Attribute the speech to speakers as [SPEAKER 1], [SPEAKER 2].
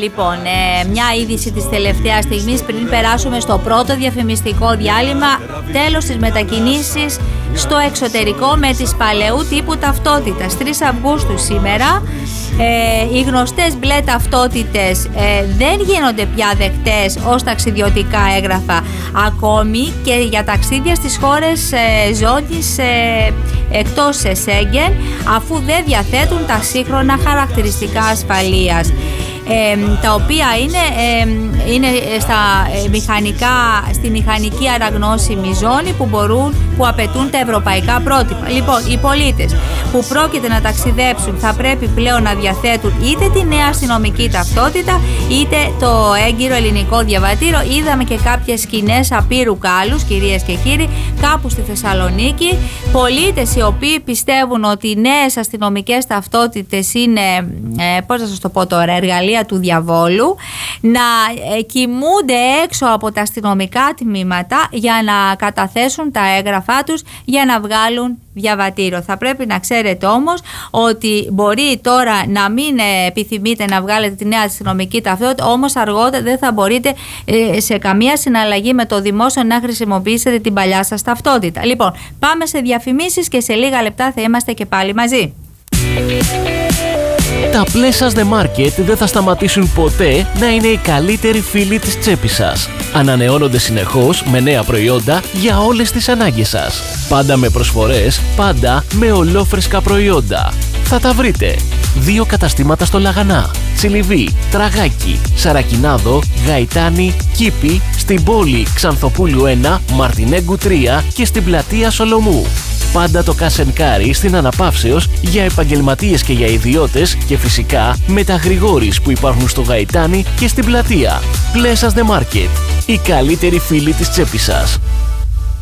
[SPEAKER 1] Λοιπόν, μια είδηση της τελευταίας στιγμής πριν περάσουμε στο πρώτο διαφημιστικό διάλειμμα. Τέλος της μετακινήσεις στο εξωτερικό με τις παλαιού τύπου ταυτότητας. 3 Αυγούστου σήμερα. Οι γνωστές μπλε ταυτότητες δεν γίνονται πια δεκτές ως ταξιδιωτικά έγγραφα, ακόμη και για ταξίδια στις χώρες ζώνης εκτός Σέγγεν, αφού δεν διαθέτουν τα σύγχρονα χαρακτηριστικά ασφαλείας, τα οποία είναι στη μηχανική αναγνώσιμη ζώνη που απαιτούν τα ευρωπαϊκά πρότυπα. Λοιπόν, οι πολίτες που πρόκειται να ταξιδέψουν θα πρέπει πλέον να διαθέτουν είτε τη νέα αστυνομική ταυτότητα είτε το έγκυρο ελληνικό διαβατήριο. Είδαμε και κάποιες σκηνές απείρου κάλους, κυρίες και κύριοι, κάπου στη Θεσσαλονίκη. Πολίτες οι οποίοι πιστεύουν ότι οι νέες αστυνομικές ταυτότητες είναι, πώς να σας το πω τώρα, εργαλεία του διαβόλου, να κοιμούνται έξω από τα αστυνομικά τμήματα για να καταθέσουν τα έγγραφά τους για να βγάλουν διαβατήριο. Θα πρέπει να ξέρετε όμως ότι μπορεί τώρα να μην επιθυμείτε να βγάλετε τη νέα αστυνομική ταυτότητα, όμως αργότερα δεν θα μπορείτε σε καμία συναλλαγή με το δημόσιο να χρησιμοποιήσετε την παλιά σας ταυτότητα. Λοιπόν, πάμε σε διαφημίσεις και σε λίγα λεπτά θα είμαστε και πάλι μαζί.
[SPEAKER 2] Τα Pleasures The Market δεν θα σταματήσουν ποτέ να είναι οι καλύτεροι φίλοι της τσέπης σας. Ανανεώνονται συνεχώς με νέα προϊόντα για όλες τις ανάγκες σας. Πάντα με προσφορές, πάντα με ολόφρεσκα προϊόντα. Θα τα βρείτε. 2 καταστήματα στο Λαγανά, Τσιλιβί, Τραγάκι, Σαρακινάδο, Γαϊτάνη, Κήπη, στην πόλη Ξανθοπούλου 1, Μαρτινέγκου 3 και στην πλατεία Σολομού. Πάντα το Cash & Carry στην Αναπαύσεως για επαγγελματίες και για ιδιώτες και φυσικά με τα Γρηγόρης που υπάρχουν στο Γαϊτάνη και στην πλατεία. Pleasures The Market, οι καλύτεροι φίλοι της τσέπης σας.